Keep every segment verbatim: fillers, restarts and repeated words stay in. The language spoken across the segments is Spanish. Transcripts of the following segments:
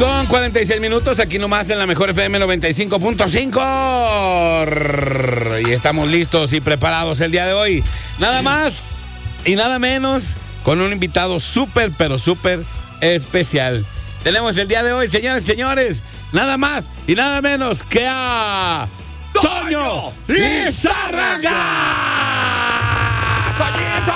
con cuarenta y seis minutos, aquí nomás en la mejor F M noventa y cinco punto cinco. Y estamos listos y preparados el día de hoy. Nada más y nada menos con un invitado súper, pero súper especial. Tenemos el día de hoy, señores y señores, nada más y nada menos que a Toño Lizárraga. ¡Toñito!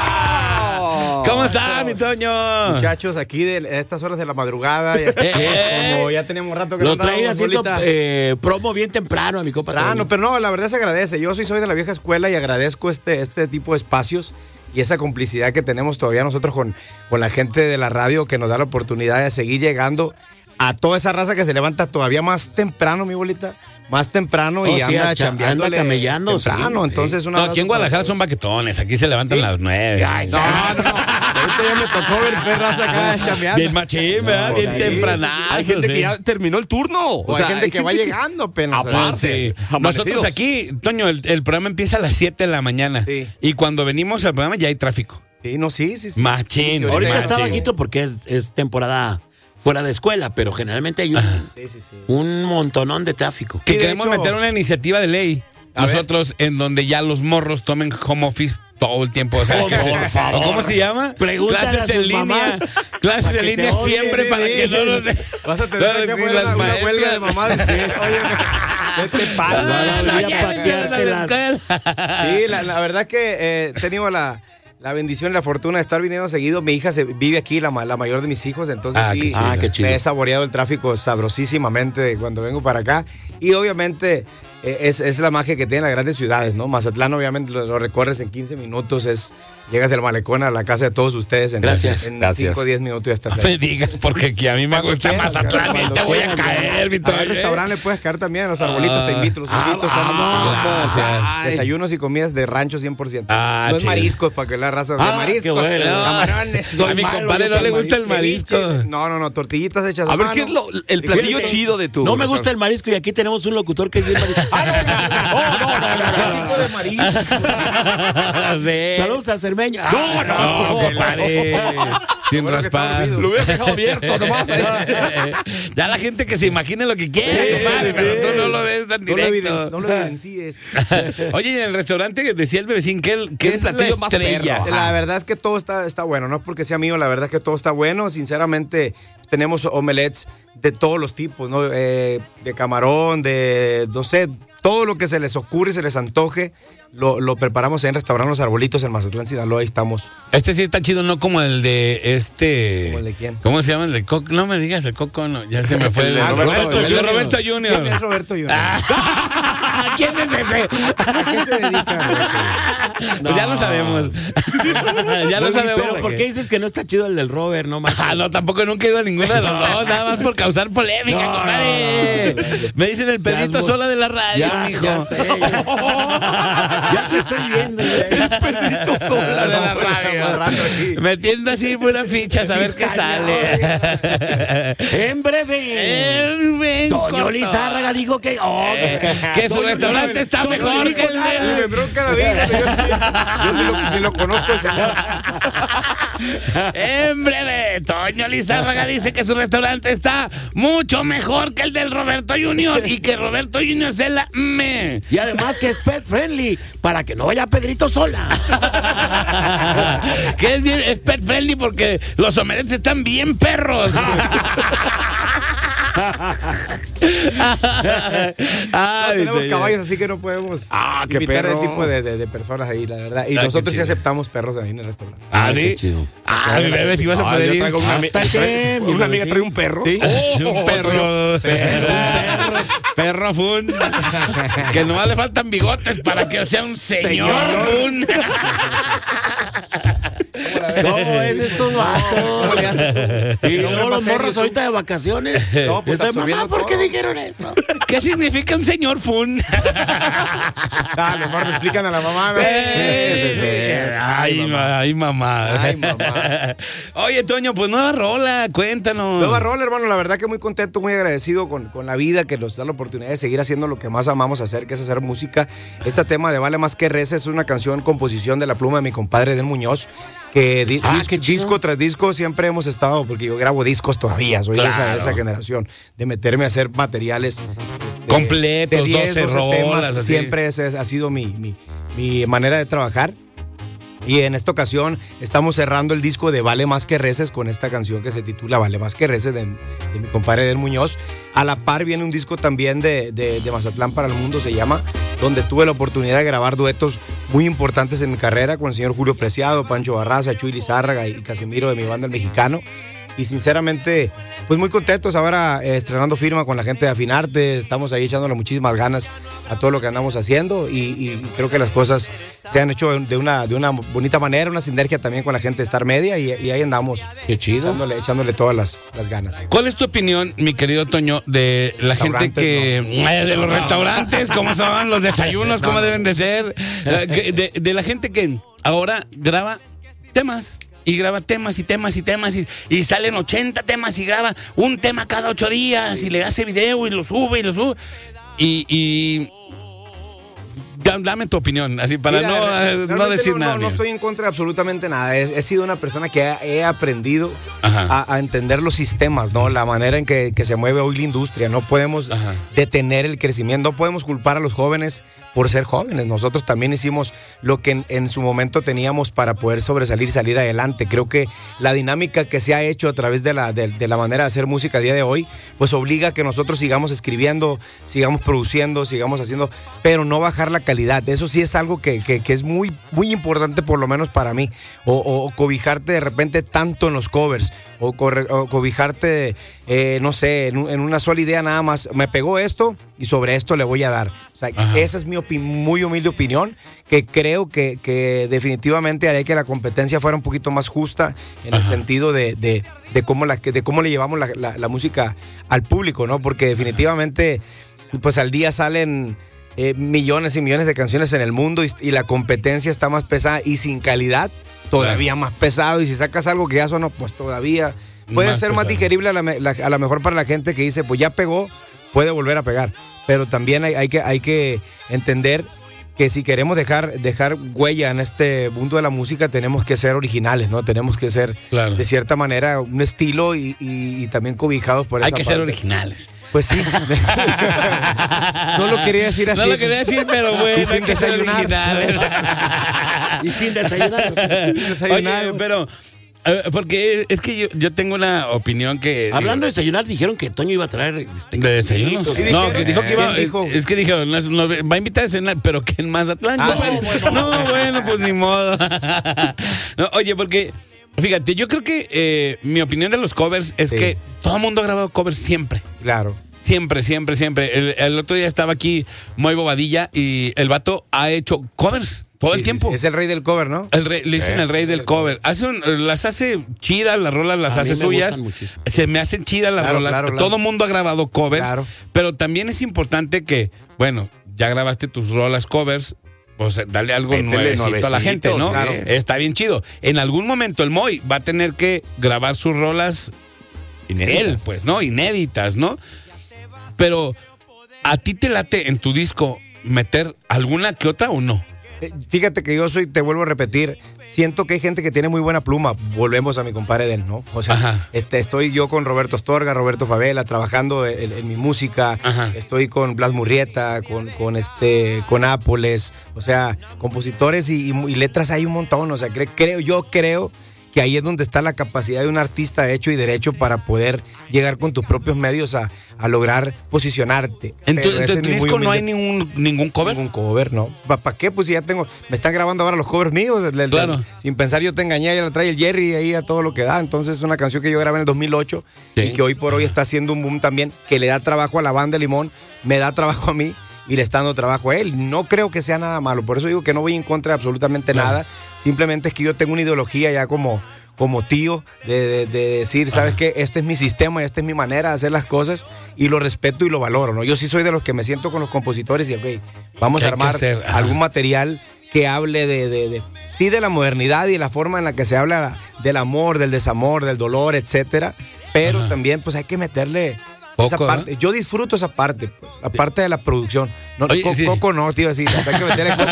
¿Cómo está, mi Toño? Muchachos, aquí de estas horas de la madrugada, ya, como ya teníamos rato que lo no traen haciendo bolita. eh, promo bien temprano a mi compa. Ah, no, pero no, la verdad se agradece. Yo soy, soy de la vieja escuela y agradezco este, este tipo de espacios y esa complicidad que tenemos todavía nosotros con, con la gente de la radio que nos da la oportunidad de seguir llegando a toda esa raza que se levanta todavía más temprano, mi bolita. Más temprano oh, y sí, anda cha- chambeándole anda camellando, temprano, sí, entonces sí. una No, aquí en Guadalajara son baquetones, aquí se levantan ¿Sí? a las nueve. Ay, No, no, no. Ahorita ya me tocó ver perras acá chambeando. Bien machín, ¿verdad? No, bien sí, tempranazo. Hay gente sí. que ya terminó el turno. O, hay gente que va llegando apenas. Aparte. Sí. Amanecidos. Nosotros aquí, Toño, el, el programa empieza a las siete de la mañana. Sí. Y cuando venimos al programa ya hay tráfico. Sí, no, sí, sí. sí. Machín. Sí, sí, Ahorita Machín. está bajito porque es, es temporada fuera de escuela, pero generalmente hay un, Sí, sí, sí. un montonón de tráfico. Que Sí, de queremos hecho- meter una iniciativa de ley. A Nosotros, en donde ya los morros tomen home office todo el tiempo. O sea, Oh, que se- por favor. ¿o ¿Cómo se llama? Pregúntale Clases a sus en línea. mamás Clases para en que te línea odien, siempre sí, para sí, que sí. no nos de- Vas a tener no, que sí, poner las una, una maestras. huelga de mamás. Sí, oye, ¿qué te pasa? Ah, No, no, ya ya me hicieron a la pateártelas. escuela. Sí, la, la verdad que eh, he tenido la, la bendición y la fortuna de estar viniendo seguido. Mi hija se vive aquí, la, ma- la mayor de mis hijos, entonces Ah, sí, qué chido. Ah, qué chido. me he saboreado el tráfico sabrosísimamente cuando vengo para acá. Y obviamente eh, es, es la magia que tienen las grandes ciudades, ¿no? Mazatlán obviamente lo, lo recorres en quince minutos, es llegas del malecón a la casa de todos ustedes en, Gracias, en gracias. cinco o diez minutos ya estás No me ahí. digas, porque aquí a mí me Cuando gusta quieras, Mazatlán y cuando te voy a quieras, caer, mi Al Toño. restaurante le puedes caer también, a los arbolitos te invito, los arbolitos ah, están vamos, gracias. ay. Desayunos y comidas de rancho cien por ciento. Ah, no es chido. mariscos para que la raza Ah, de qué mariscos, bueno. camarones. Soy A mi malo, compadre yo no soy le gusta el ceviche. marisco. No, no, no, tortillitas hechas a, A ver, mano. ¿qué es lo, el platillo Fíjate, chido de tu No me restaurante? gusta el marisco y aquí tenemos un locutor que es bien marisco. Oh, no, no, no, ¿Qué no, no. tipo de marisco? Sí. Saludos al cermeño. No, no, No, compadre. Sin Bueno que estaba raspar. dormido. Lo hubiera dejado abierto nomás. Ya la gente que se imagine lo que quiere, Sí, compadre, sí. pero tú no lo des tan No lo, evidenci- directo. no lo evidencies. Oye, y en el restaurante decía el bebecín que, el- que ¿Qué es la platillo más estrella. perro? La verdad es que todo está, está bueno, no porque sea mío, la verdad es que todo está bueno. Sinceramente, tenemos omelets de todos los tipos, ¿no? Eh, de camarón, de, no sé, todo lo que se les ocurre, se les antoje, lo, lo preparamos en Restaurante Los Arbolitos en Mazatlán, Sinaloa, ahí estamos. Este sí está chido, no como el de este. ¿Como el de quién? ¿Cómo se llama el de Coco? No me digas el Coco, no. Ya se me fue el de Ah, Roberto, Roberto el de Junior. Roberto ¿Quién Junior. es Roberto Junior? ¿Quién es ese? ¿A qué se dedica? Roberto? Pues ya lo sabemos. ya lo sabemos. Pero ¿por qué dices que no está chido el del Robert? No, manches. Ah, no, tampoco nunca he ido a ninguno de los dos, nada más por causar polémica, No, compadre. no, no. Me dicen el Seas Pedrito mu- Sola de la radio, Ya, mijo. ya sé. Ya, ya te estoy viendo. ya. Pedrito Sola de la Más rato radio. aquí. Metiendo así pura ficha a saber Sí qué salió. sale. En breve. En en Toño corto. Lizárraga dijo que. oh, Que su Toño restaurante Lizárraga- está Toño mejor que el Lizárraga. Y me de... bronca la vida, yo, yo ni, lo, ni lo conozco el señor. En breve, Toño Lizárraga dice que su restaurante está mucho mejor que el del Roberto Junior y que Roberto Junior se la me. Y además que es pet friendly para que no vaya Pedrito sola. Que es bien, es pet friendly porque los omelets están bien perros. Ay, No tenemos Toño. caballos, así que no podemos Ah, qué invitar perro. ese tipo de, de- de personas ahí, la verdad. Y Ah, qué nosotros sí chido. aceptamos perros ahí en el restaurante. Ah, Ay, sí. qué chido. Ah, mi bebé, si vas a No, poder yo ir. traigo una, Hasta ami- que, mi una amiga bebé, trae un perro. ¿Sí? Un perro. perro. Perro fun. Que nomás le faltan bigotes para que sea un señor, Señor. fun. ¿Cómo es estos vatos? le haces tú? Y No, luego más los serio, morros tú. ahorita de vacaciones. No, pues Dicen, absorbiendo mamá, ¿por qué todo". dijeron eso? ¿Qué significa un señor fun? Ah, mejor le explican a la mamá. ¿no? Eh, Ay, ma- ay, mamá. Ay, mamá. Oye, Toño, pues nueva rola, cuéntanos. Nueva rola, hermano, la verdad que muy contento, muy agradecido con, con la vida que nos da la oportunidad de seguir haciendo lo que más amamos hacer, que es hacer música. Este tema de Vale Más Que Reza es una canción, composición de la pluma de mi compadre Del Muñoz, que di- Ah, dis- qué chido. disco tras disco siempre hemos estado, porque yo grabo discos todavía, soy de, esa, Claro. de esa generación, de meterme a hacer materiales este, Completos, de diez, doce rolas, así. siempre ese, ha sido mi, mi, mi manera de trabajar. Y en esta ocasión estamos cerrando el disco de Vale Más Que Reces con esta canción que se titula Vale Más Que Reces de, de mi compadre Del Muñoz. A la par viene un disco también de, de, de Mazatlán para el Mundo, se llama, donde tuve la oportunidad de grabar duetos muy importantes en mi carrera con el señor Julio Preciado, Pancho Barraza, Chuy Lizárraga y Casimiro de mi banda El Mexicano. Y sinceramente, pues muy contentos ahora eh, estrenando firma con la gente de Afinarte. Estamos ahí echándole muchísimas ganas a todo lo que andamos haciendo y, y creo que las cosas se han hecho de una, de una bonita manera, una sinergia también con la gente de Star Media y, y ahí andamos Qué chido. echándole, echándole todas las, las ganas. ¿Cuál es tu opinión, mi querido Toño, de la gente que... eh, de los restaurantes, cómo son, los desayunos, cómo deben de ser? eh, que- De, de la gente que ahora graba temas. Y graba temas y temas y temas y, y salen ochenta temas y graba un tema cada ocho días y le hace video y lo sube y lo sube. Y... y da- dame tu opinión, así para Mira, no, eh, realmente no decir no, nada. No, no mío. estoy en contra de absolutamente nada. He, he sido una persona que ha- he aprendido Ajá. a, a entender los sistemas, ¿no? La manera en que, que se mueve hoy la industria. No podemos Ajá. detener el crecimiento, no podemos culpar a los jóvenes por ser jóvenes. Nosotros también hicimos lo que en, en su momento teníamos para poder sobresalir y salir adelante. Creo que la dinámica que se ha hecho a través de la, de, de la manera de hacer música a día de hoy, pues obliga a que nosotros sigamos escribiendo, sigamos produciendo, sigamos haciendo, pero no bajar la calidad. Eso sí es algo que, que, que es muy, muy importante, por lo menos para mí. O, o- o cobijarte de repente tanto en los covers, o, corre- o cobijarte, eh, no sé, en, un- en una sola idea nada más. Me pegó esto y sobre esto le voy a dar. O sea, Ajá. esa es mi opi- muy humilde opinión, que creo que, que definitivamente haría que la competencia fuera un poquito más justa en el Ajá. sentido de, de, de cómo la, de cómo le llevamos la, la- la música al público, ¿no? Porque definitivamente, pues al día salen eh, millones y millones de canciones en el mundo y, y la competencia está más pesada y sin calidad, todavía más pesado. Y si sacas algo que ya sonó, pues todavía puede Más ser más pesado. digerible a la, me- la- a lo mejor para la gente que dice, pues ya pegó, puede volver a pegar. Pero también hay, hay que, hay que entender que si queremos dejar, dejar huella en este mundo de la música, tenemos que ser originales, ¿no? Tenemos que ser, Claro. de cierta manera, un estilo y, y- y también cobijados por Hay esa que ser parte. originales. Pues sí. No lo quería decir así. No lo quería decir, pero bueno, Y sin hay que ser desayunar. originales. Y sin desayunar. Oye, pero... eh, porque es que yo, yo tengo una opinión que... Hablando de desayunar, dijeron que Toño iba a traer este, ¿De desayunos? cafecitos. No, que dijo que iba. ¿Quién dijo? Es que dijeron, nos- nos va a invitar a cenar, pero que en Mazatlán. Ah, no, sí. bueno, no, bueno, pues ni modo. No, oye, porque, fíjate, yo creo que eh, mi opinión de los covers es Sí. que todo el mundo ha grabado covers siempre. Claro. Siempre, siempre, siempre. El, el otro día estaba aquí Moy Bobadilla y el vato ha hecho covers todo el Sí, sí, tiempo. sí. Es el rey del cover, ¿no? El rey- le dicen Eh, el rey del cover. Hace un- las hace chidas, las rolas las A hace mí me suyas. gustan muchísimo. Se me hacen chidas las Claro, rolas. claro, claro. Todo mundo ha grabado covers. Claro. Pero también es importante que, bueno, ya grabaste tus rolas covers. Pues dale algo Métele nuevecito a la gente, ¿no? nuevecitos, claro. Está bien chido. En algún momento el Moy va a tener que grabar sus rolas él, pues, ¿no? Inéditas, ¿no? Pero, ¿a ti te late en tu disco meter alguna que otra o no? Eh, Fíjate que yo soy, te vuelvo a repetir, siento que hay gente que tiene muy buena pluma. Volvemos a mi compadre Den, ¿no? O sea, Ajá. este, estoy yo con Roberto Astorga, Roberto Favela, trabajando en, en mi música. Ajá. Estoy con Blas Murrieta, con, con este, con Nápoles. O sea, compositores y, y- y letras hay un montón. O sea, cre- creo, yo creo que ahí es donde está la capacidad de un artista hecho y derecho para poder llegar con tus propios medios a, a lograr posicionarte. En tu, Pero en ese tu es mi muy disco no hay humilde- ningún, ningún cover. Ningún cover, ¿no? ¿Para qué? Pues si ya tengo, me están grabando ahora los covers míos. del- del- Claro. sin pensar yo te engañé, ya la trae el Jerry ahí a todo lo que da. Entonces es una canción que yo grabé en el dos mil ocho Sí. y que hoy por hoy está haciendo un boom también, que le da trabajo a la banda de Limón, me da trabajo a mí y le está dando trabajo a él. No creo que sea nada malo, por eso digo que no voy en contra de absolutamente Claro. nada. Simplemente es que yo tengo una ideología ya como... como tío, de, de- de decir, ¿sabes qué? Este es mi sistema, esta es mi manera de hacer las cosas y lo respeto y lo valoro, ¿no? Yo sí soy de los que me siento con los compositores y, ok, vamos ¿Qué a hay que armar hacer? Ajá. algún material que hable de, de- de- sí, de la modernidad y la forma en la que se habla del amor, del desamor, del dolor, etcétera, pero Ajá. también, pues hay que meterle Poco, esa parte. ¿eh? Yo disfruto esa parte, pues, la parte de la producción. No, Oye, co- sí. Coco no, te iba a decir, hay que meterle coco.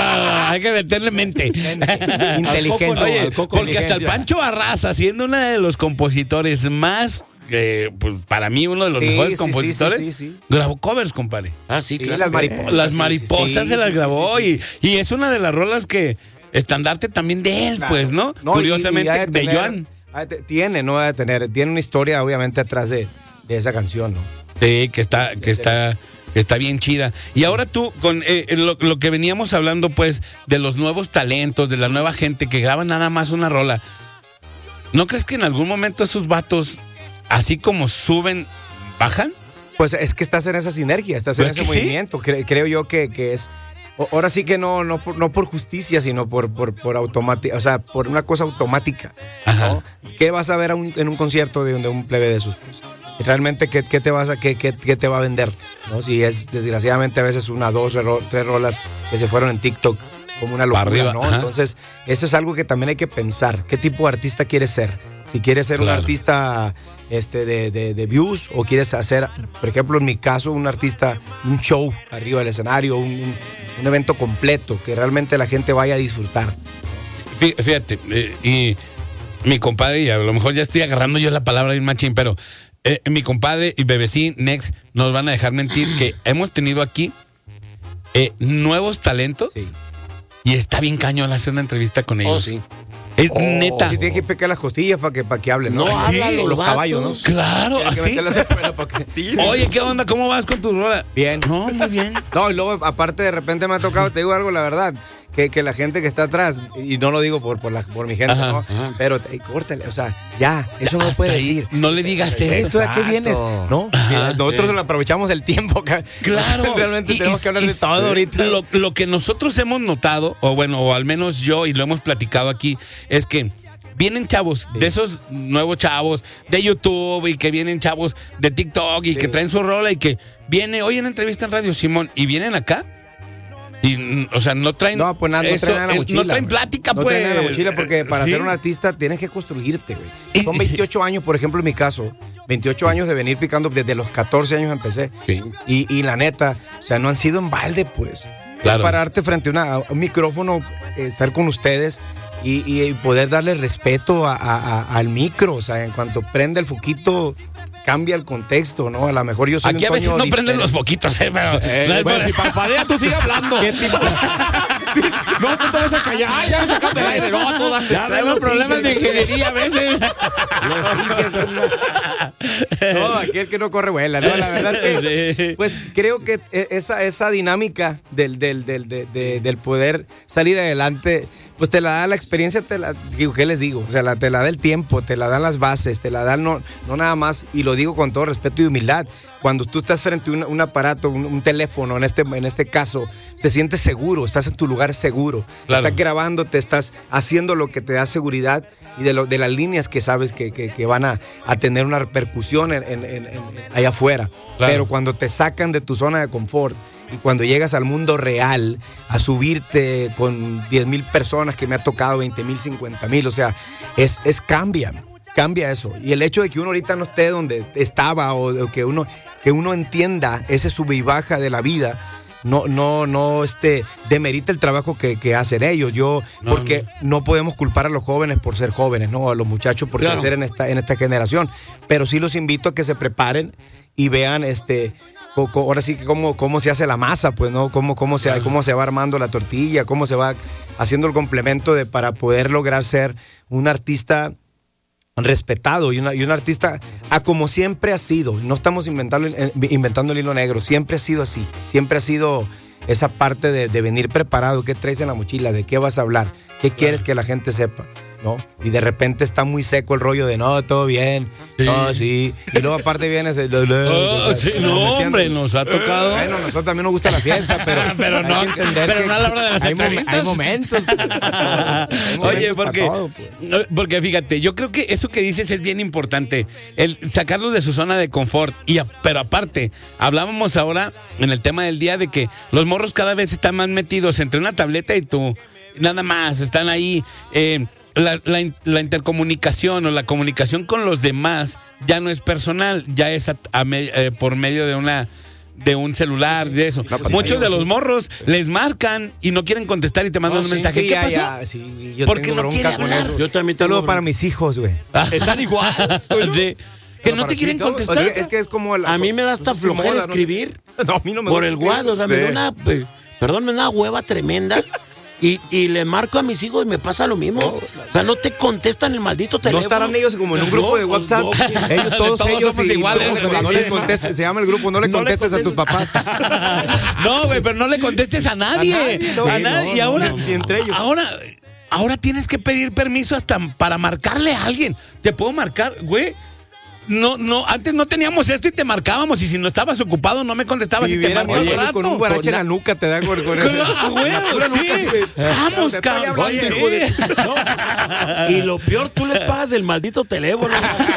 Hay que meterle mente. Inteligencia. Oye, al coco porque hasta el inteligencia. Pancho Barraza, siendo uno de los compositores más, eh, pues, para mí uno de los Sí, mejores sí, compositores, sí, sí, sí, sí. grabó covers, compadre. Ah, sí, Sí, claro. las mariposas. Las sí, mariposas sí, sí, se las sí, grabó sí, sí, sí. Y, y es una de las rolas que estandarte también de él, Claro. pues, ¿no? No, y- Curiosamente, y ha de, tener- Joan. ha de- Tiene, no ha de tener. Tiene una historia, obviamente, atrás de, de esa canción, ¿no? Sí, que está, que está, que está bien chida. Y ahora tú, con eh, lo, lo que veníamos hablando, pues, de los nuevos talentos, de la nueva gente que graba nada más una rola. ¿No crees que en algún momento esos vatos, así como suben, bajan? Pues es que estás en esa sinergia, estás en ¿Verdad ese que sí? movimiento. Cre- creo yo que, que es. o- Ahora sí que no, no, por, no por justicia, sino por, por, por automática, o sea, por una cosa automática. Ajá. ¿no? ¿Qué vas a ver a un- en un concierto de, de un plebe de esos? Pues, realmente, ¿qué, qué te vas a, qué, qué- qué te va a vender? ¿No? Si es, desgraciadamente, a veces una, dos, ro- tres rolas que se fueron en TikTok como una locura, arriba, ¿no? ajá. Entonces, eso es algo que también hay que pensar. ¿Qué tipo de artista quieres ser? Si quieres ser Claro. un artista este, de, de, de views o quieres hacer, por ejemplo, en mi caso, un artista, un show arriba del escenario, un, un- un evento completo, que realmente la gente vaya a disfrutar. Fí- Fíjate, eh, y mi compadre, y a lo mejor ya estoy agarrando yo la palabra de machín, pero eh, mi compadre y Bebecín, Next, nos van a dejar mentir que hemos tenido aquí eh, nuevos talentos Sí. y está bien cañón hacer una entrevista con ellos. Oh, sí. Es neta. Y tienes que picar las costillas para que, para que hablen, ¿no? No Sí, hablan los los vatos. caballos, ¿no? Claro, Tienes que así. meterlas en pelo para que- Sí, sí. Oye, ¿qué onda? ¿Cómo vas con tu rola? Bien. No, muy bien. No, y luego, aparte, de repente me ha tocado, te digo algo, la verdad, que, que la gente que está atrás, y no lo digo por, por, la, por mi gente, Ajá, ¿no? ajá. Pero, ey, córtale, o sea, ya, eso no Hasta puede ahí, decir. no le digas Ey, eso. ¿tú ¿a qué vienes? ¿No? Ajá, Nosotros sí. lo aprovechamos del tiempo. ca- Claro. Realmente Y- tenemos y- que hablar y- de todo ahorita. Lo, lo que nosotros hemos notado, o bueno, o al menos yo, y lo hemos platicado aquí, es que vienen chavos, de esos nuevos chavos de YouTube y que vienen chavos de TikTok y Sí. que traen su rola y que viene, hoy en entrevista en Radio Simón, y vienen acá. Y, mm, o sea, no traen. No, pues nada, no eso, traen nada en la el- mochila. No traen güey. plática, no pues. traen nada en la mochila porque para Sí. ser un artista tienes que construirte, güey. Y- Son veintiocho años, por ejemplo, en mi caso. veintiocho años de venir picando, desde los catorce años empecé. Sí. Y, y la neta, o sea, no han sido en balde, pues. Claro. Es pararte frente a, una- a un micrófono, eh, estar con ustedes y, y poder darle respeto a- a- a- al micro. O sea, en cuanto prende el foquito, cambia el contexto, ¿no? A lo mejor yo soy Aquí un a veces Toño no prenden diferente. los foquitos, eh, pero. Eh, bueno, si parpadea, tú sigue hablando. ¿Qué tipo? Sí, no, tú te vas a callar. Ah, ya me sacaste el aire. No, tú dale. Ya tenemos problemas de ingeniería a veces. No, aquel que no corre vuela, ¿no? La verdad es que, Sí. pues creo que e- esa, esa dinámica del, del, del, de- de- del poder salir adelante, pues te la da la experiencia, te la, digo, ¿qué les digo? O sea, la- te la da el tiempo, te la dan las bases, te la dan no, no nada más, y lo digo con todo respeto y humildad. Cuando tú estás frente a un, un aparato, un, un teléfono, en este, en este caso, te sientes seguro, estás en tu lugar seguro. Claro. Estás grabando, te estás haciendo lo que te da seguridad y de, lo, de las líneas que sabes que, que- que van a, a tener una repercusión en, en- en- en- allá afuera. Claro. Pero cuando te sacan de tu zona de confort y cuando llegas al mundo real a subirte con diez mil personas que me ha tocado, veinte mil, cincuenta mil, o sea, es, es cambia. Cambia eso. Y el hecho de que uno ahorita no esté donde estaba o de que uno, que uno entienda ese sube y baja de la vida, no, no, no este, demerita el trabajo que, que hacen ellos. Yo, No, porque no. podemos culpar a los jóvenes por ser jóvenes, ¿no? A los muchachos por Claro. crecer en esta, en esta generación. Pero sí los invito a que se preparen y vean este. co- co- Ahora sí que cómo, cómo se hace la masa, pues, ¿no? Cómo, cómo, se, cómo se va armando la tortilla, cómo se va haciendo el complemento de, para poder lograr ser un artista respetado y, una, y un artista a como siempre ha sido. No estamos inventando, eh, inventando el hilo negro, siempre ha sido así. Siempre ha sido esa parte de, de venir preparado, qué traes en la mochila, de qué vas a hablar, qué quieres que la gente sepa, ¿no? Y de repente está muy seco el rollo de no, todo bien, Sí. no, sí. Y luego aparte vienes el... Oh, sí, no, ¿me hombre, entiendes? nos ha tocado. Bueno, a nosotros también nos gusta la fiesta, pero, Pero hay no- que entender pero que no a la hora de las hay momen- entrevistas. Hay momentos. pues. Hay momentos Oye, para porque, todo, pues. porque fíjate, yo creo que eso que dices es bien importante, el sacarlos de su zona de confort. Y a- pero aparte, hablábamos ahora en el tema del día de que los morros cada vez están más metidos entre una tableta y tú, nada más, están ahí. eh, la, la, la intercomunicación o la comunicación con los demás ya no es personal, ya es a, a me, eh, por medio de una de un celular, de eso. No, muchos de los morros les marcan y no quieren contestar y te mandan Oh, un sí, mensaje. sí, ¿Qué ya, pasó? ya, sí, yo Porque tengo no bronca quiere con hablar. eso. Yo también Un saludo tengo para bronca. mis hijos, güey. Están igual. Sí. Que no te quieren Sí, contestar. o sea, es que es como la- A mí me da hasta pues, flojera moda, ¿no? escribir No, a mí no me por gusta el escribir. WhatsApp. O sea, me Sí. da una, eh, perdón, me da una hueva tremenda. Y, y le marco a mis hijos y me pasa lo mismo. O sea, no te contestan el maldito ¿No teléfono. estarán ellos como en un grupo de No, WhatsApp? pues, no. Ellos, todos, Todos ellos somos y iguales, todos, güey. no le contestes, se llama el grupo, no le No le contestes a tus contestes. papás. No, güey, pero no le contestes a nadie. A nadie, no, A sí, nadie. no, y ahora, no, ni entre ellos. ahora, ahora tienes que pedir permiso hasta para marcarle a alguien. Te puedo marcar, güey. No, no, antes no teníamos esto y te marcábamos y si no estabas ocupado no me contestabas y, Y te viera, marco al oye, rato. con un guarache en la nuca te da con, con Con la- ah, güey, pura sí. nuca, así, güey. Vamos, Te estoy cabrón. hablando, Oye, Sí. hijo de- No. Y lo peor, tú les pagas el maldito teléfono.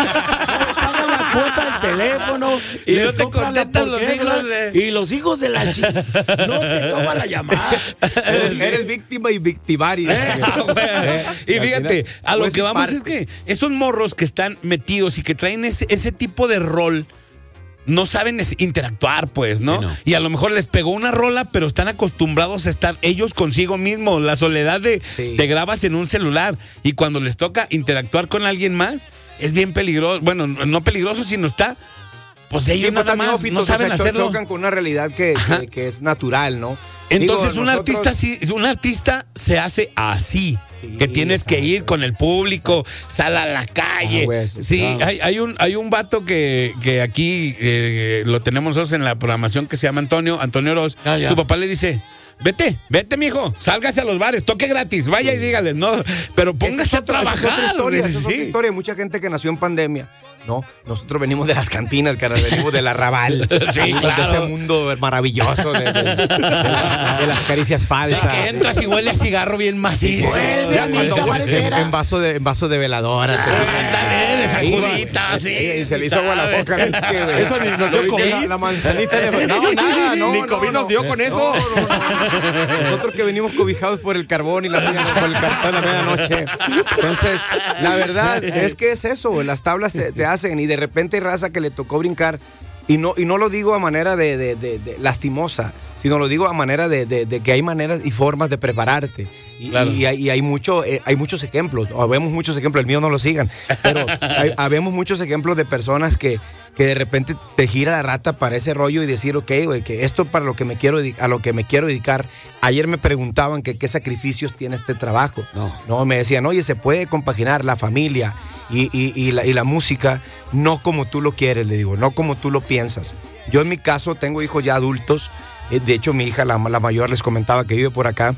Pagas la cuota del teléfono. Y les no te compras la contestan los porquería, hijos de- Y los hijos de la chi... No te toman la llamada. Eres, eres víctima y victimario. Eh, y fíjate, a lo Pues que vamos parte. es que esos morros que están metidos y que traen ese, ese tipo de rol no saben es- interactuar, pues, ¿no? Sí, no. Y a lo mejor les pegó una rola, pero están acostumbrados a estar ellos consigo mismos. La soledad de Sí. te grabas en un celular y cuando les toca interactuar con alguien más es bien peligroso. Bueno, no peligroso, sino está. Pues ellos Tipo, nada tan más neófitos, no saben o sea, cho- hacerlo. chocan con una realidad que, que, que es natural, ¿no? Entonces Digo, un nosotros- artista sí, un artista se hace así, Sí, que tienes que exacto, ir con el público, sal a la calle. Ah, güey, sí, sí, claro. hay, hay un hay un vato que, que aquí eh, lo tenemos nosotros en la programación que se llama Antonio, Antonio Oroz. Ah, ya. Su papá le dice, vete, vete, mijo, sálgase a los bares, toque gratis, vaya y dígale, no, pero Esa póngase es a otra, esa es trabajar. otra historia, esa es sí. otra historia. Hay mucha gente que nació en pandemia. No, nosotros venimos de las cantinas, cara, venimos del arrabal. Sí, venimos de claro. ese mundo maravilloso de, de- de la- de las caricias De falsas. que entras y huele a cigarro bien macizo. Vuelve a mi Cuando- cabaretera. en, en vaso de en vaso de veladora. Ándale, de Ahí, sacudita, sí. y se le hizo agua a la ¿sabes? boca. ¿no? Que, güey, Eso ni nos dio la- COVID. La, la manzanita de... No, nada, no. Ni no, COVID no. nos dio con eso. No, no, no. Nosotros que venimos cobijados por el carbón y la media- por el cartón de la medianoche. Entonces, la verdad es que es eso, las tablas te, te hacen y de repente hay raza que le tocó brincar y no, y no lo digo a manera de, de- de- de lastimosa, sino lo digo a manera de, de- de que hay maneras y formas de prepararte. Y, Claro. y hay, y hay mucho, eh, hay muchos ejemplos, o vemos muchos ejemplos, el mío no lo sigan, pero hay, habemos muchos ejemplos de personas que, que de repente te gira la rata para ese rollo y decir, ok, güey, que esto para lo que me quiero dedi- a lo que me quiero dedicar. Ayer me preguntaban que qué sacrificios tiene este trabajo. No. No, me decían, oye, se puede compaginar la familia y, y- y la, y la música, no como tú lo quieres, le digo, no como tú lo piensas. Yo en mi caso tengo hijos ya adultos, eh, de hecho mi hija, la, la mayor, les comentaba que vive por acá,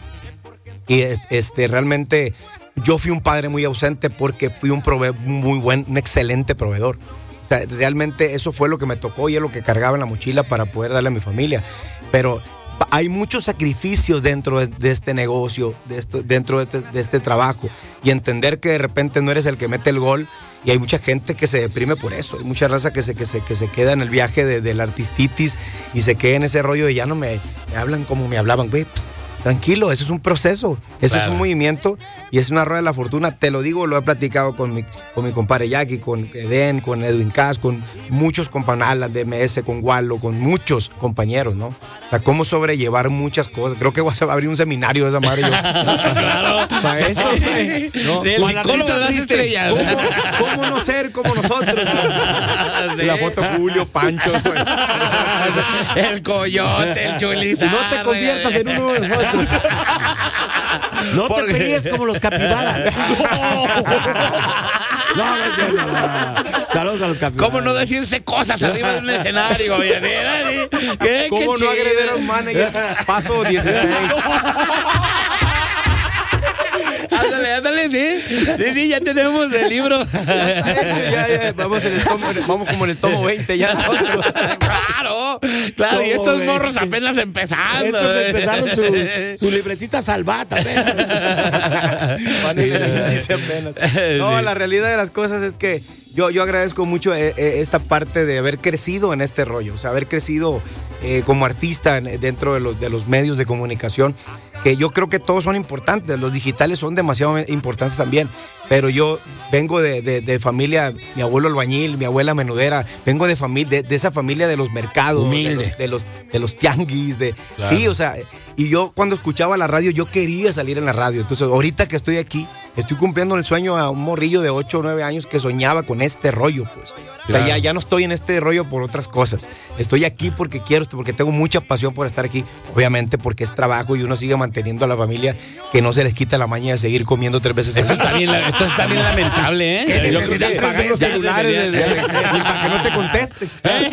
y es- este, realmente yo fui un padre muy ausente porque fui un prove muy buen, un excelente proveedor. O sea, realmente eso fue lo que me tocó y es lo que cargaba en la mochila para poder darle a mi familia. Pero pa- hay muchos sacrificios dentro de, de este negocio, de esto, dentro de este, de este trabajo. Y entender que de repente no eres el que mete el gol. Y hay mucha gente que se deprime por eso. Hay mucha raza que se, que se, que se queda en el viaje de, de la artistitis y se queda en ese rollo de ya no me, me hablan como me hablaban. Güey, pues, tranquilo, eso es un proceso, eso Claro. es un movimiento y es una rueda de la fortuna. Te lo digo, lo he platicado con mi, con mi compadre Jackie, con Eden, con Edwin Cass, con muchos compañeros de M S, con Wallo, con muchos compañeros, ¿no? O sea, cómo sobrellevar muchas cosas. Creo que voy a abrir un seminario de esa madre. Yo. Claro. Para eso, güey. ¿no? Del Para psicólogo de las triste, estrellas. ¿Cómo, cómo no ser como nosotros? Sí. La foto Julio, Pancho, güey. El coyote, el chulizar. No te conviertas en uno de nosotros. No te Porque- pelees como los capibaras. No, no, es cierto, no. Saludos a los capibaras. ¿Cómo no decirse cosas arriba de un escenario? Y así, así. ¿Qué, qué ¿Cómo no chido? agredir a un manager? Paso dieciséis. Ándale, ándale, sí. Sí, sí, ya tenemos el libro. Ya, ya, vamos, en el tomo, vamos como en el tomo veinte ya nosotros. Claro, claro, y ¿Cómo estos ves? morros apenas empezando. Estos ¿eh? empezaron su, su libretita salvata. Van en el índice apenas. No, la realidad de las cosas es que yo, yo agradezco mucho eh, eh, esta parte de haber crecido en este rollo, o sea, haber crecido eh, como artista en- dentro de los, de los medios de comunicación, que yo creo que todos son importantes, los digitales son demasiado importantes también, pero yo vengo de, de, de familia, mi abuelo albañil, mi abuela menudera, vengo de familia, de, de esa familia de los mercados, humilde, de los, de los, de los tianguis, de, claro. Sí, o sea, y yo cuando escuchaba la radio, yo quería salir en la radio, entonces ahorita que estoy aquí, estoy cumpliendo el sueño a un morrillo de ocho o nueve años que soñaba con este rollo, pues. O sea, claro. ya, ya no estoy en este rollo por otras cosas. Estoy aquí porque quiero, porque tengo mucha pasión por estar aquí. Obviamente porque es trabajo y uno sigue manteniendo a la familia, que no se les quita la maña de seguir comiendo tres veces. Eso está bien, esto está bien lamentable, ¿eh? Yo creo que pagar los celulares para que no te conteste.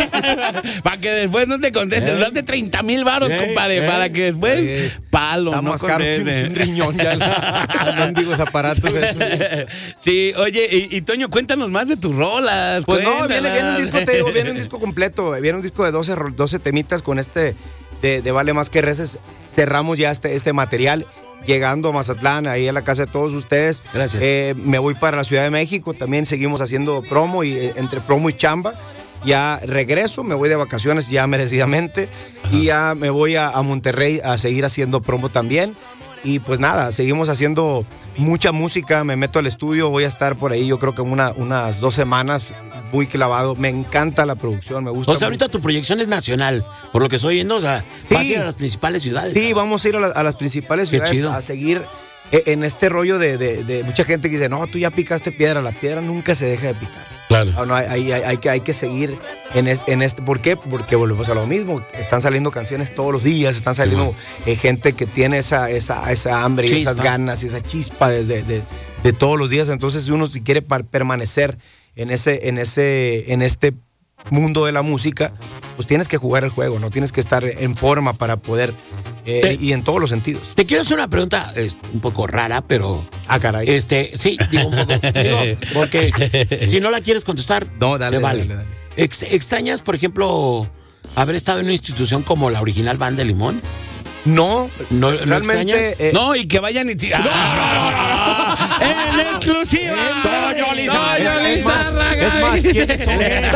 Para que después no te conteste. Date treinta mil varos, compadre, eh, para que después eh, palo, no conteste. Un riñón ya. Mendigos aparatos. Eso. Sí, oye, y, y Toño, cuéntanos más de tus rolas. Pues no, viene, viene un disco, te digo, viene un disco completo, viene un disco de doce, doce temitas con este de, de Vale Más Que Reces. Cerramos ya este, este material, llegando a Mazatlán, ahí a la casa de todos ustedes. Gracias. Eh, me voy para la Ciudad de México, también seguimos haciendo promo, y eh, entre promo y chamba. Ya regreso, me voy de vacaciones ya merecidamente. Ajá. Y ya me voy a, a Monterrey a seguir haciendo promo también. Y pues nada, seguimos haciendo mucha música, me meto al estudio, voy a estar por ahí yo creo que una, unas dos semanas muy clavado, me encanta la producción, me gusta. O sea, ahorita tu proyección es nacional, por lo que estoy viendo, o sea, sí, vas a ir a las principales ciudades. Sí, ¿no? Vamos a ir a, la, a las principales Qué ciudades chido. A seguir en este rollo de, de, de mucha gente que dice, no, tú ya picaste piedra, la piedra nunca se deja de picar. Claro. No, hay, hay, hay, que, hay que seguir en, es, en este. ¿Por qué? Porque volvemos a lo mismo. Están saliendo canciones todos los días, están saliendo sí, eh, gente que tiene esa, esa, esa hambre chispa. Y esas ganas y esa chispa desde de, de todos los días. Entonces, uno si quiere par- permanecer en ese, en ese, en este mundo de la música, pues tienes que jugar el juego, no tienes que estar en forma para poder eh, te, y en todos los sentidos. Te quiero hacer una pregunta es un poco rara, pero ah, caray. Este, sí, digo un poco, digo, porque si no la quieres contestar, no, dale, se vale. Dale, dale. Ex, ¿Extrañas, por ejemplo, haber estado en una institución como la original Banda de Limón? No, no, realmente. ¿no, eh, no, y que vayan y. ¡No, no, no! ¡En exclusiva! ¡Toño Lizárraga! Es más, es más, ¿quiénes son?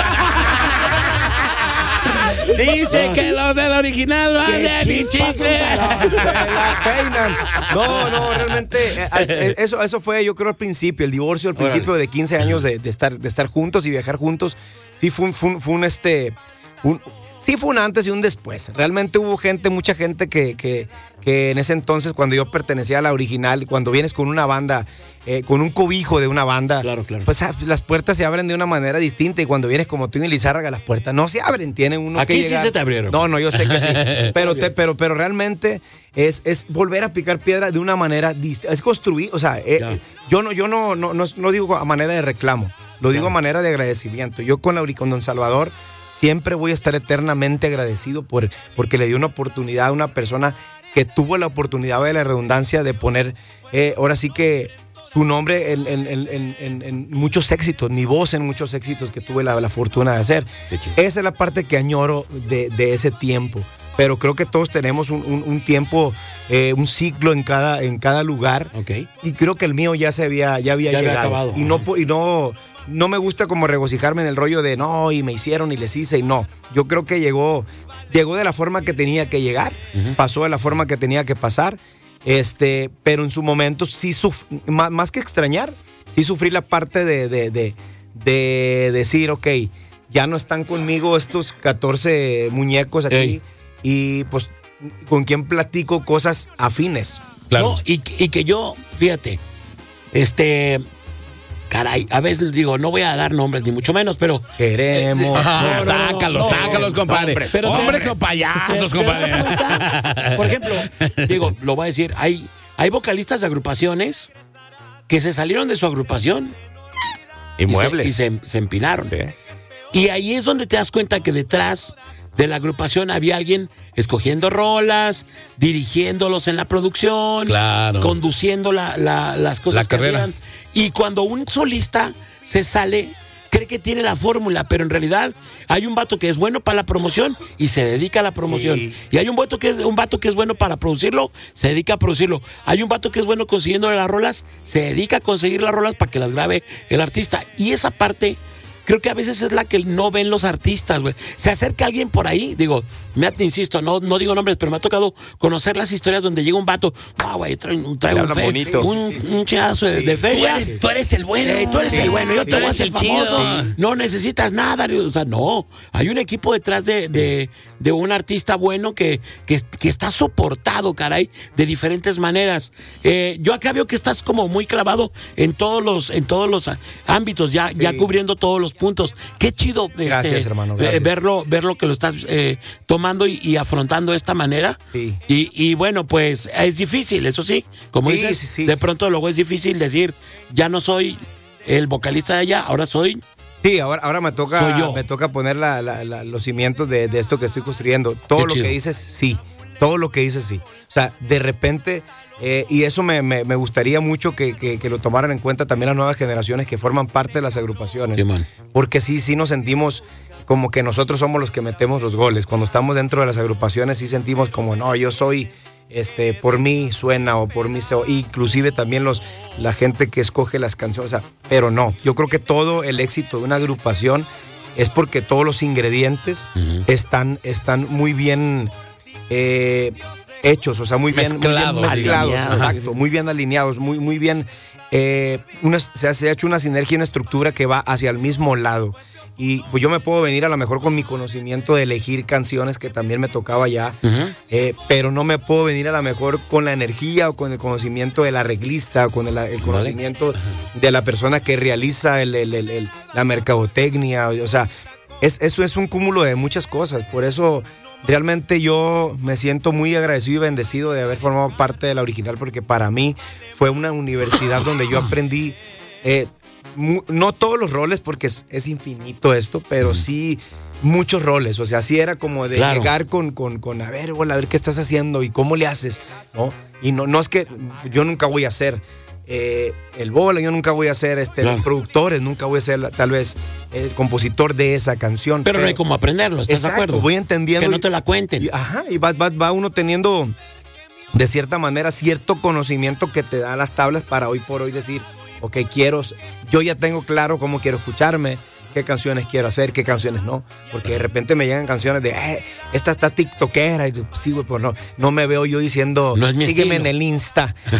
Dice que los del original van de mi chicle. Se la peinan. No, no, realmente. Eh, eso, eso fue, yo creo, al principio, el divorcio, al principio Órale. de quince años de, de, estar, de estar juntos y viajar juntos. Sí, fue un, fue un, fue un este. Un, Sí fue un antes y un después. Realmente hubo gente, mucha gente que, que, que en ese entonces, cuando yo pertenecía a la original, cuando vienes con una banda, eh, con un cobijo de una banda, claro, claro. pues las puertas se abren de una manera distinta, y cuando vienes como Toño Lizárraga, las puertas no se abren, tienen uno Aquí que llegar. Aquí sí se te abrieron. No, no, yo sé que sí, pero, te, pero, pero realmente es, es volver a picar piedra de una manera distinta, es construir, o sea, eh, yo, no, yo no, no, no, no digo a manera de reclamo, lo digo claro. a manera de agradecimiento. Yo con, la, con Don Salvador siempre voy a estar eternamente agradecido por, porque le dio una oportunidad a una persona que tuvo la oportunidad de la redundancia de poner, eh, ahora sí que su nombre en, en, en, en, en muchos éxitos, mi voz en muchos éxitos que tuve la, la fortuna de hacer. Esa es la parte que añoro de, de ese tiempo. Pero creo que todos tenemos un, un, un tiempo, eh, un ciclo en cada, en cada lugar. Okay. Y creo que el mío ya se había, ya había ya llegado. Había acabado. Y no, y no No me gusta como regocijarme en el rollo de no, y me hicieron y les hice y no. Yo creo que llegó, llegó de la forma que tenía que llegar, uh-huh. pasó de la forma que tenía que pasar, este, pero en su momento sí, suf- más, más que extrañar, sí sufrí la parte de, de, de, de decir, ok, ya no están conmigo estos catorce muñecos aquí. Ey. Y pues con quien platico cosas afines. Claro. No, y, y que yo, fíjate, este... Caray, a veces digo, no voy a dar nombres ni mucho menos, pero queremos. Eh, ah, no, no, sácalos, no, sácalos, no, compadre. Hombre, pero hombres te, o payasos, te, compadre. Te Por ejemplo, digo, lo voy a decir, hay, hay vocalistas de agrupaciones que se salieron de su agrupación y muebles y se, y se, se empinaron. Sí. Y ahí es donde te das cuenta que detrás de la agrupación había alguien escogiendo rolas, dirigiéndolos en la producción, claro. conduciendo la, la, las cosas la que carrera. hacían. Y cuando un solista se sale, cree que tiene la fórmula, pero en realidad hay un vato que es bueno para la promoción y se dedica a la promoción. Sí. Y hay un vato que es un vato que es bueno para producirlo, se dedica a producirlo. Hay un vato que es bueno consiguiendo las rolas, se dedica a conseguir las rolas para que las grabe el artista. Y esa parte creo que a veces es la que no ven los artistas, güey. Se acerca alguien por ahí, digo, me insisto, no, no digo nombres, pero me ha tocado conocer las historias donde llega un vato, ah, güey, trae, trae un, fe, bonito. un, Sí, sí, sí. un chingazo de, de feria. Tú eres, tú eres el bueno. Eh, tú eres Sí, el bueno, yo sí, te voy a eres hacer el famoso. chido. No necesitas nada. O sea, no. Hay un equipo detrás de, de, de un artista bueno que, que, que está soportado, caray, de diferentes maneras. Eh, yo acá veo que estás como muy clavado en todos los, en todos los ámbitos, ya, Sí. ya cubriendo todos los puntos. Qué chido Gracias, este, hermano, eh, gracias. verlo, verlo que lo estás eh, tomando y, y afrontando de esta manera. Sí. Y, y bueno, pues es difícil, eso sí. Como Sí, dices, sí, sí. de pronto luego es difícil decir, ya no soy el vocalista de allá, ahora soy. Sí, ahora, ahora me toca Soy yo. me toca poner la- la- la- los cimientos de, de esto que estoy construyendo. Todo Qué lo chido. que dices, sí. Todo lo que dices, sí. O sea, de repente, eh, y eso me, me- me gustaría mucho que, que- que lo tomaran en cuenta también las nuevas generaciones que forman parte de las agrupaciones. Sí, man. Porque sí, sí nos sentimos como que nosotros somos los que metemos los goles. Cuando estamos dentro de las agrupaciones sí sentimos como, no, yo soy, este, por mí suena o por mí se... Inclusive también los, la gente que escoge las canciones, o sea, pero no. Yo creo que todo el éxito de una agrupación es porque todos los ingredientes Ujú. están, están muy bien eh, hechos, o sea, muy bien Mezclados, muy bien mezclados, alineados. exacto, muy bien alineados, muy, muy bien, eh, una- se, ha, se ha hecho una sinergia y una estructura que va hacia el mismo lado. Y pues yo me puedo venir a lo mejor con mi conocimiento de elegir canciones que también me tocaba ya, Ujú. eh, pero no me puedo venir a lo mejor con la energía o con el conocimiento del arreglista, o con el, el conocimiento de la persona que realiza el- el- el- el- la mercadotecnia. O sea, es, eso es un cúmulo de muchas cosas. Por eso realmente yo me siento muy agradecido y bendecido de haber formado parte de la original, porque para mí fue una universidad donde yo aprendí... eh, mu- no todos los roles, porque es, es infinito esto, pero sí muchos roles. O sea, sí era como de Claro. llegar con, con, con, a ver, hola, a ver qué estás haciendo y cómo le haces, ¿no? Y no, no es que yo nunca voy a ser eh, el bola, yo nunca voy a ser este, Claro. el productor, nunca voy a ser tal vez el compositor de esa canción. Pero no hay como aprenderlo, ¿estás Exacto, de acuerdo? voy entendiendo Que no y- te la cuenten. y, ajá, y va, va, va uno teniendo de cierta manera cierto conocimiento que te da las tablas para hoy por hoy decir, ok, quiero, yo ya tengo claro cómo quiero escucharme, qué canciones quiero hacer, qué canciones no, porque de repente me llegan canciones de, eh, esta está tiktokera, y yo, sí, güey, pues no, no me veo yo diciendo, No es mi sígueme estilo. en el Insta. O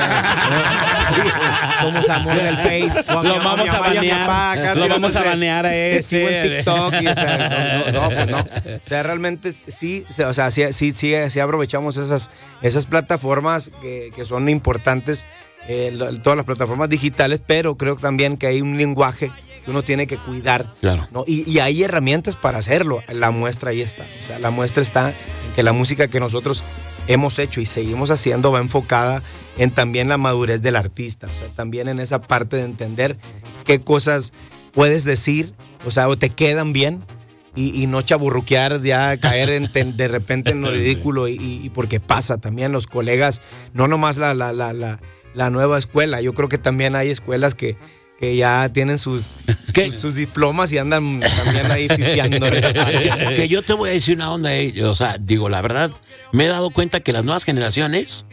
sea, sí, somos amor del Face. O Lo mi- vamos mi a mamá y a mi banear, papá, acá lo vamos a riéndose, banear a te ese. sigo en TikTok y, o sea, no, no, no, pues no. O sea, realmente sí, se- o sea, sí, sí, sí, sí aprovechamos esas, esas plataformas que, que son importantes, eh, lo- todas las plataformas digitales, pero creo también que hay un lenguaje que uno tiene que cuidar, Claro. ¿no? Y, y hay herramientas para hacerlo. La muestra ahí está. O sea, la muestra está en que la música que nosotros hemos hecho y seguimos haciendo va enfocada en también la madurez del artista. O sea, también en esa parte de entender qué cosas puedes decir, o sea, o te quedan bien. Y, y no chaburruquear, ya caer en, ten- de repente en lo ridículo. Y, y- y porque pasa también los colegas, no nomás la, la, la, la, la nueva escuela. Yo creo que también hay escuelas que, que ya tienen sus, ¿Qué? sus, sus diplomas y andan también ahí fifiándoles. Que yo te voy a decir una onda, eh, o sea, digo, la verdad, me he dado cuenta que las nuevas generaciones,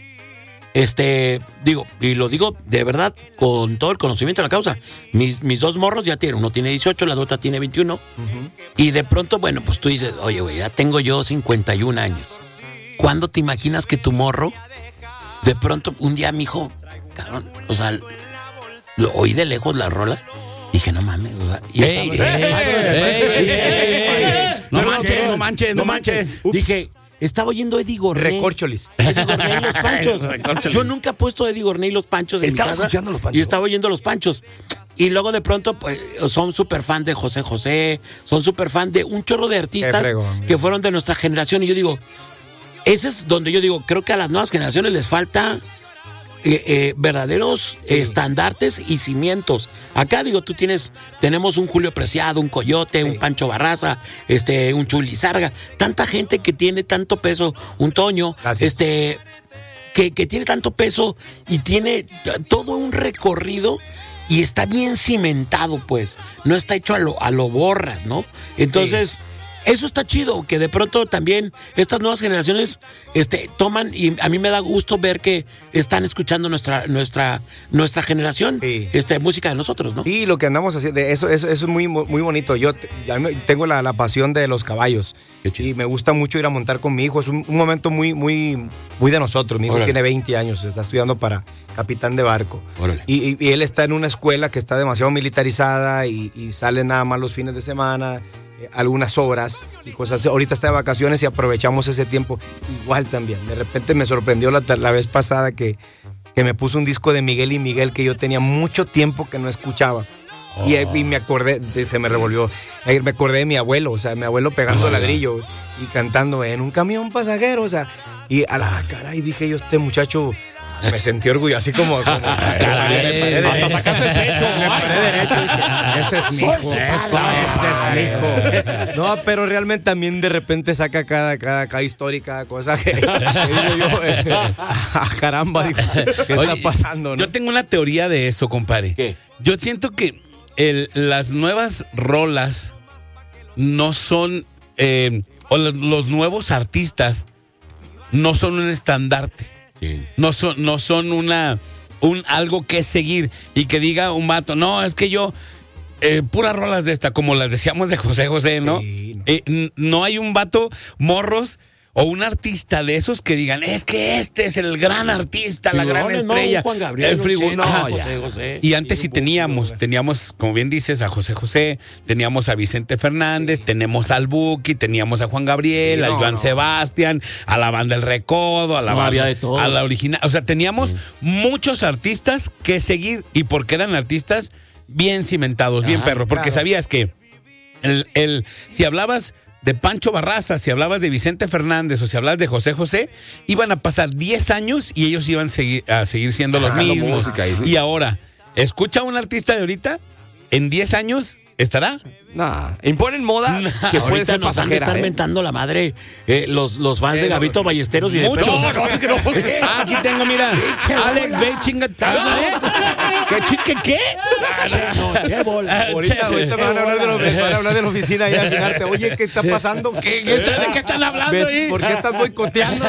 este, digo, y lo digo de verdad con todo el conocimiento de la causa, mis, mis dos morros ya tienen, uno tiene dieciocho, la otra tiene veintiuno, y de pronto, bueno, pues tú dices, oye, güey, ya tengo yo cincuenta y un años. ¿Cuándo te imaginas que tu morro, de pronto, un día, mijo, cabrón, o sea, lo oí de lejos la rola, dije, no mames, o sea, y Ey, estaba- ey, ey, ey, ey, ey. No Pero, manches, ¿qué? no manches, no manches. Dije, estaba oyendo Eddie Gorney. Recorcholis. Eddie Gorney y los Panchos. Recorcholis. Yo nunca he puesto Eddie Gorney y los Panchos en Estaba mi casa. escuchando los Panchos. Y estaba oyendo los Panchos. Y luego de pronto pues, son súper fan de José José, son súper fan de un chorro de artistas Qué fregón, que fueron de nuestra generación. Y yo digo, ese es donde yo digo, creo que a las nuevas generaciones les falta eh, eh, verdaderos eh, estandartes y cimientos. Acá digo, tú tienes, tenemos un Julio Preciado, un Coyote, un Pancho Barraza, este, un Chulizarga, tanta gente que tiene tanto peso, un Toño, Gracias. este, que, que tiene tanto peso y tiene todo un recorrido y está bien cimentado, pues, no está hecho a lo, a lo borras, ¿no? Entonces, Eso está chido, que de pronto también estas nuevas generaciones este, toman, y a mí me da gusto ver que están escuchando nuestra nuestra nuestra generación, sí. este, música de nosotros, ¿no? Sí, lo que andamos haciendo, eso, eso, eso es muy, muy bonito. Yo te- ya me- tengo la, la pasión de los caballos Qué chido. y me gusta mucho ir a montar con mi hijo. Es un, un momento muy, muy, muy de nosotros. Mi hijo Órale. tiene veinte años, está estudiando para capitán de barco. Órale. Y, y- y él está en una escuela que está demasiado militarizada y, y sale nada más los fines de semana, eh, algunas horas y cosas así. Ahorita está de vacaciones y aprovechamos ese tiempo. Igual también. De repente me sorprendió la, la vez pasada que, que me puso un disco de Miguel y Miguel que yo tenía mucho tiempo que no escuchaba. Y, y me acordé, de- se me revolvió, eh, me acordé de mi abuelo, o sea, mi abuelo pegando Ah, ladrillo y cantando en un camión pasajero, o sea, y a la caray dije yo, este muchacho, me sentí orgulloso, así como, como caray, me paré Hasta derecho, sacaste el pecho. me paré derecho, dije, ese es mi hijo, ese es mi hijo. No, pero realmente también de repente saca cada, cada, cada historia y cada cosa que, que digo yo, eh, ah, caramba, digo, ¿qué Oye, está pasando? ¿no? Yo tengo una teoría de eso, compadre. ¿Qué? Yo siento que el- las nuevas rolas no son, eh, o lo- los nuevos artistas no son un estandarte. Sí. No son, no son una, un algo que seguir y que diga un vato, no, es que yo, eh, puras rolas de esta, como las decíamos de José José, ¿no? Sí, no. Eh, n- no hay un vato, morros, o un artista de esos que digan, es que este es el gran artista, la gran Figurones, ¿no? estrella. Juan Gabriel, el frigu- Cheno, Ajá. José José. Y antes sí, Sí, un teníamos, poco, teníamos, como bien dices, a José José, teníamos a Vicente Fernández, tenemos al Buki, teníamos a Juan Gabriel, Sí, al no, Joan no. Sebastián, a la banda El Recodo, a la No, banda, había de todo. a la original. O sea, teníamos muchos artistas que seguir y porque eran artistas bien cimentados, bien Ajá, perros, porque claro. sabías que el, el, si hablabas de Pancho Barraza, si hablabas de Vicente Fernández o si hablabas de José José, iban a pasar diez años y ellos iban a seguir, a seguir siendo los Sacando mismos. música y- Y ahora, escucha a un artista de ahorita, en diez años estará. Nah, imponen moda que puede Ahorita ser nos han de pasajera. estar ¿eh? mentando la madre eh, los, los fans de Gabito Ballesteros y de Mucho. Pepe. No, no, es que no. Ah, aquí tengo, mira. Alex, ve, chinga. ¿Qué chique qué? No, che, bola. Ahorita, ahorita me van a hablar de, la- me van a hablar de la oficina y al final, oye, ¿qué está pasando? ¿Qué, qué está- ¿De qué están hablando ¿Ves? ahí? ¿Por qué estás boicoteando?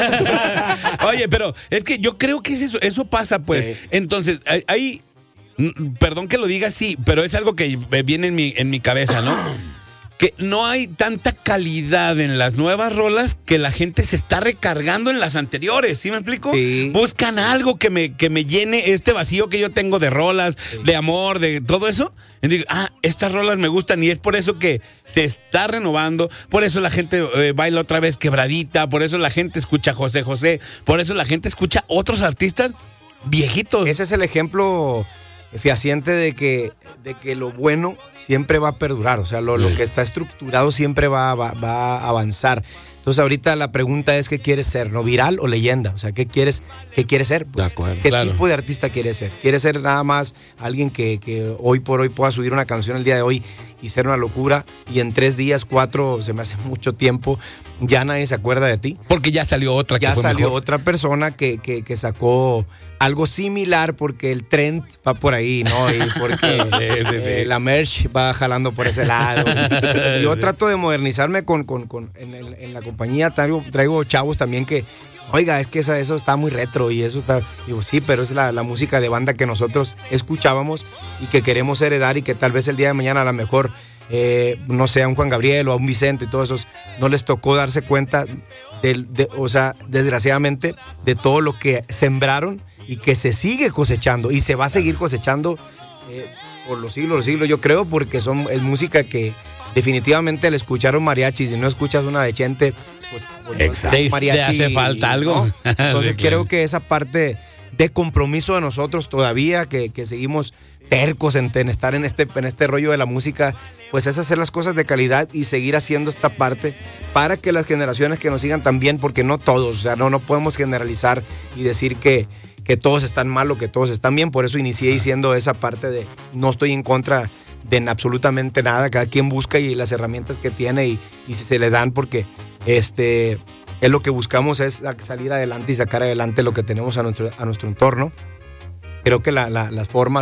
Oye, pero es que yo creo que es eso, eso pasa, pues. Sí. Entonces, hay, hay- mm, perdón que lo diga así, pero es algo que viene en mi, en mi cabeza, ¿no? Que no hay tanta calidad en las nuevas rolas que la gente se está recargando en las anteriores, ¿sí me explico? Sí. Buscan algo que me, que me llene este vacío que yo tengo de rolas, de amor, de todo eso. Y digo, ah, estas rolas me gustan y es por eso que se está renovando, por eso la gente eh, baila otra vez quebradita, por eso la gente escucha a José José, por eso la gente escucha otros artistas viejitos. Ese es el ejemplo fehaciente de que, de que lo bueno siempre va a perdurar, o sea, lo, lo Sí. que está estructurado siempre va, va, va a avanzar. Entonces ahorita la pregunta es ¿qué quieres ser? ¿No? ¿Viral o leyenda? O sea, ¿qué quieres, qué quieres ser? Pues, De acuerdo, ¿qué claro. tipo de artista quieres ser? ¿Quieres ser nada más alguien que, que hoy por hoy pueda subir una canción el día de hoy y ser una locura y en tres días, cuatro, se me hace mucho tiempo, ya nadie se acuerda de ti? Porque ya salió otra que Ya fue salió mejor. otra persona que, que, que sacó algo similar porque el trend va por ahí, ¿no? Y porque Sí, sí, sí. eh, la merch va jalando por ese lado. Y yo trato de modernizarme con, con, con en, el- en la compañía, traigo, traigo chavos también que, oiga, es que esa- eso está muy retro y eso está, digo, sí, pero es la, la música de banda que nosotros escuchábamos y que queremos heredar y que tal vez el día de mañana a lo mejor, eh, no sé, a un Juan Gabriel o a un Vicente y todos esos, no les tocó darse cuenta, del- de, o sea, desgraciadamente, de todo lo que sembraron y que se sigue cosechando y se va a seguir cosechando eh, por los siglos, los siglos, yo creo, porque son, es música que definitivamente al escuchar un mariachi, si no escuchas una de Chente, pues, pues no es Exacto. un Te hace falta algo. ¿no? Entonces Sí, claro. creo que esa parte de compromiso de nosotros todavía, que, que seguimos tercos en, en estar en este, en este rollo de la música, pues es hacer las cosas de calidad y seguir haciendo esta parte para que las generaciones que nos sigan también, porque no todos, o sea, no, no podemos generalizar y decir que, que todos están mal o que todos están bien, por eso inicié diciendo esa parte de no estoy en contra de en absolutamente nada, cada quien busca y las herramientas que tiene y, y si se le dan, porque este es lo que buscamos, es salir adelante y sacar adelante lo que tenemos a nuestro, a nuestro entorno. Creo que la- la- las formas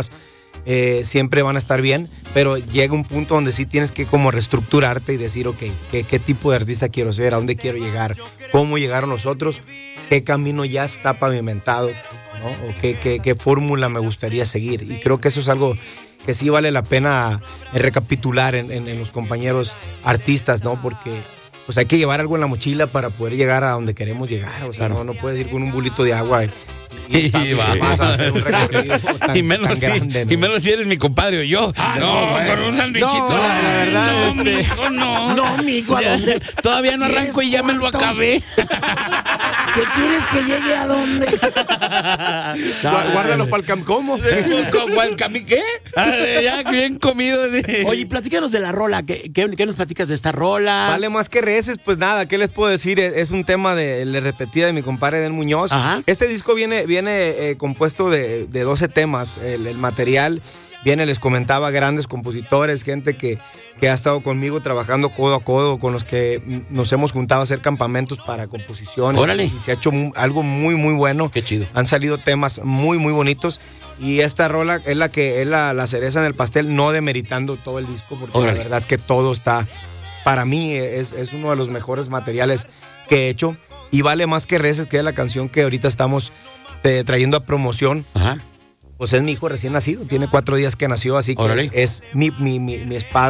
eh, siempre van a estar bien, pero llega un punto donde sí tienes que como reestructurarte y decir, ok, ¿qué, qué tipo de artista quiero ser? ¿A dónde quiero llegar? ¿Cómo llegaron los otros? ¿Qué camino ya está pavimentado? ¿No? ¿O qué, qué, qué fórmula me gustaría seguir? Y creo que eso es algo que sí vale la pena recapitular en, en, en los compañeros artistas, ¿no? Porque pues hay que llevar algo en la mochila para poder llegar a donde queremos llegar. O sea, no, no puedes ir con un bulito de agua y, y, Y va. vas a hacer un recorrido tan, y, menos tan si, grande, ¿no? y menos si eres mi compadre o yo. Ah, no, no, bueno. con un sandwichito. No, la- la verdad, no, este- mijo, no. No, mijo, ¿a Ya, dónde? Todavía no arranco y ya me lo ¿Cuánto? acabé. ¿Qué quieres que llegue a dónde? Gua- Guárdalo para el cam. ¿Cómo? ¿Cómo el cami qué? Ah, ya bien comido. Sí. Oye, platícanos de la rola. ¿Qué, qué, qué nos platicas de esta rola? Vale más que reces, pues nada, ¿qué les puedo decir? Es, es un tema de, le repetía de mi compadre Den Muñoz. Ajá. Este disco viene, viene eh, compuesto de, de doce temas. El, el material viene, les comentaba, grandes compositores, gente que, que ha estado conmigo trabajando codo a codo, con los que mm, nos hemos juntado a hacer campamentos para composiciones. Órale. Y se ha hecho mu- algo muy, muy bueno. Qué chido. Han salido temas muy, muy bonitos. Y esta rola es la que es la, la cereza en el pastel, no demeritando todo el disco, porque Órale. la verdad es que todo está, para mí, es, es uno de los mejores materiales que he hecho. Y Vale más que reces, que es la canción que ahorita estamos eh, trayendo a promoción. Ajá. Pues es mi hijo recién nacido, tiene cuatro días que nació, así que Órale. es, es mi, mi, mi, mi espada.